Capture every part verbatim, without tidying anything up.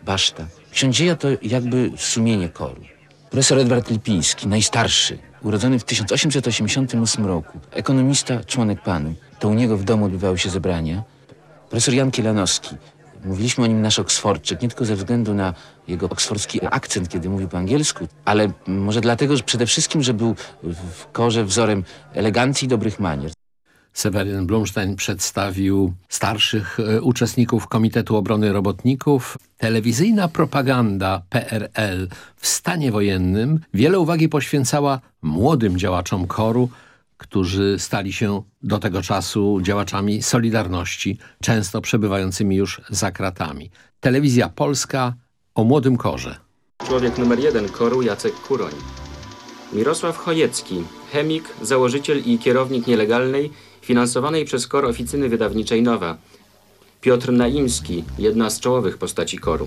baszta. Ksiądzieja to jakby sumienie koru. Profesor Edward Lipiński, najstarszy, urodzony w tysiąc osiemset osiemdziesiątym ósmym roku, ekonomista, członek panu. To u niego w domu odbywały się zebrania. Profesor Jan Kielanowski. Mówiliśmy o nim nasz Oksfordczyk, nie tylko ze względu na jego oksfordzki akcent, kiedy mówił po angielsku, ale może dlatego, że przede wszystkim, że był w korze wzorem elegancji i dobrych manier. Seweryn Blumstein przedstawił starszych e, uczestników Komitetu Obrony Robotników. Telewizyjna propaganda P R L w stanie wojennym wiele uwagi poświęcała młodym działaczom koru, którzy stali się do tego czasu działaczami Solidarności, często przebywającymi już za kratami. Telewizja Polska o młodym korze. Człowiek numer jeden koru Jacek Kuroń. Mirosław Chojecki, chemik, założyciel i kierownik nielegalnej, finansowanej przez KOR oficyny wydawniczej Nowa. Piotr Naimski, jedna z czołowych postaci koru.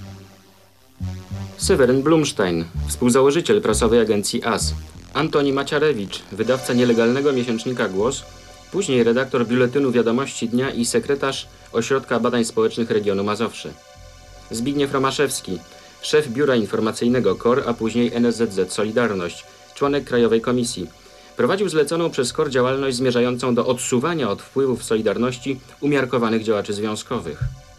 Seweryn Blumstein, współzałożyciel prasowej agencji A S. Antoni Maciarewicz, wydawca nielegalnego miesięcznika Głos, później redaktor Biuletynu Wiadomości Dnia i sekretarz Ośrodka Badań Społecznych Regionu Mazowsze. Zbigniew Romaszewski, szef Biura Informacyjnego KOR, a później N S Z Z Solidarność, członek Krajowej Komisji. Prowadził zleconą przez KOR działalność zmierzającą do odsuwania od wpływów Solidarności umiarkowanych działaczy związkowych.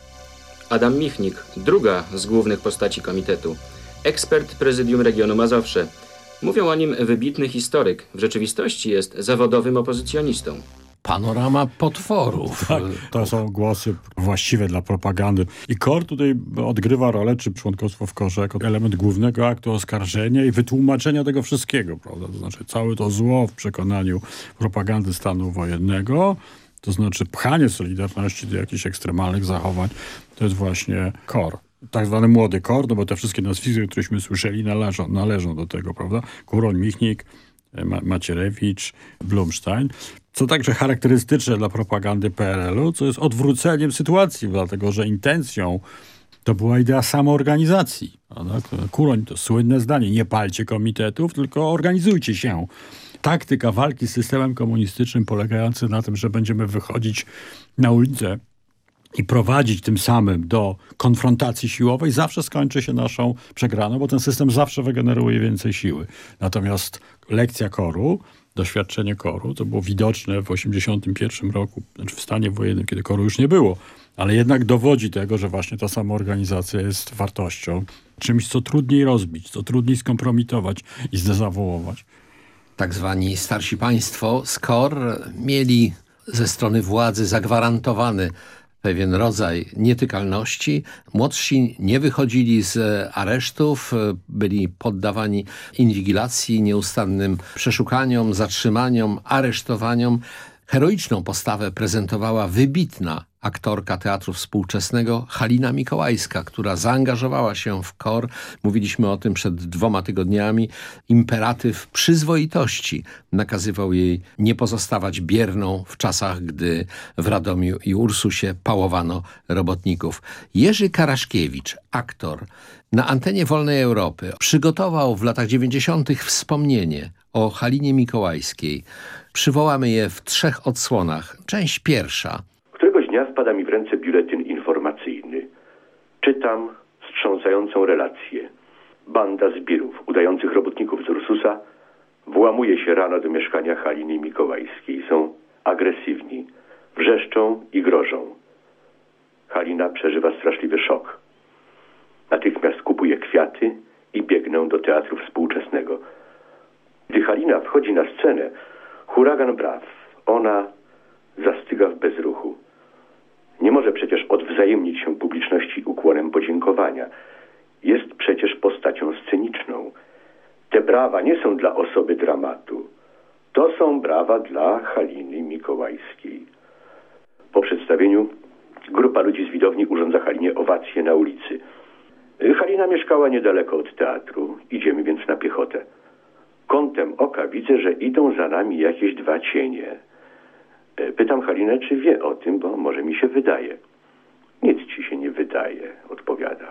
Adam Michnik, druga z głównych postaci komitetu, ekspert Prezydium Regionu Mazowsze. Mówią o nim wybitny historyk. W rzeczywistości jest zawodowym opozycjonistą. Panorama potworów. Tak, to są głosy właściwe dla propagandy. I KOR tutaj odgrywa rolę, czy członkostwo w KORze, jako element głównego aktu oskarżenia i wytłumaczenia tego wszystkiego, prawda? To znaczy całe to zło w przekonaniu propagandy stanu wojennego, to znaczy pchanie Solidarności do jakichś ekstremalnych zachowań, to jest właśnie KOR. Tak zwany młody KOR, no bo te wszystkie nazwiska, któreśmy słyszeli, należą, należą do tego, prawda? Kuroń, Michnik, Ma- Macierewicz, Blumstein. Co także charakterystyczne dla propagandy P R L u, co jest odwróceniem sytuacji, dlatego że intencją to była idea samoorganizacji. Kuroń to słynne zdanie, nie palcie komitetów, tylko organizujcie się. Taktyka walki z systemem komunistycznym polegająca na tym, że będziemy wychodzić na ulicę i prowadzić tym samym do konfrontacji siłowej, zawsze skończy się naszą przegraną, bo ten system zawsze wygeneruje więcej siły. Natomiast lekcja KOR-u, doświadczenie KOR-u, to było widoczne w osiemdziesiątym pierwszym roku, znaczy w stanie wojennym, kiedy KOR-u już nie było, ale jednak dowodzi tego, że właśnie ta samoorganizacja jest wartością, czymś, co trudniej rozbić, co trudniej skompromitować i zdezawuować. Tak zwani starsi państwo z KOR mieli ze strony władzy zagwarantowany pewien rodzaj nietykalności. Młodsi nie wychodzili z aresztów, byli poddawani inwigilacji, nieustannym przeszukaniom, zatrzymaniom, aresztowaniom. Heroiczną postawę prezentowała wybitna aktorka teatru współczesnego Halina Mikołajska, która zaangażowała się w KOR. Mówiliśmy o tym przed dwoma tygodniami. Imperatyw przyzwoitości nakazywał jej nie pozostawać bierną w czasach, gdy w Radomiu i Ursusie pałowano robotników. Jerzy Karaszkiewicz, aktor, na antenie Wolnej Europy przygotował w latach dziewięćdziesiątych wspomnienie o Halinie Mikołajskiej. Przywołamy je w trzech odsłonach. Część pierwsza. Któregoś dnia wpada mi w ręce biuletyn informacyjny. Czytam wstrząsającą relację. Banda zbirów udających robotników z Ursusa włamuje się rano do mieszkania Haliny Mikołajskiej. Są agresywni, wrzeszczą i grożą. Halina przeżywa straszliwy szok. Natychmiast kupuje kwiaty i biegnę do teatru współczesnego. Gdy Halina wchodzi na scenę, huragan braw. Ona zastyga w bezruchu. Nie może przecież odwzajemnić się publiczności ukłonem podziękowania. Jest przecież postacią sceniczną. Te brawa nie są dla osoby dramatu. To są brawa dla Haliny Mikołajskiej. Po przedstawieniu grupa ludzi z widowni urządza Halinie owację na ulicy. Halina mieszkała niedaleko od teatru. Idziemy więc na piechotę. Kątem oka widzę, że idą za nami jakieś dwa cienie. Pytam Halinę, czy wie o tym, bo może mi się wydaje. Nic ci się nie wydaje, odpowiada.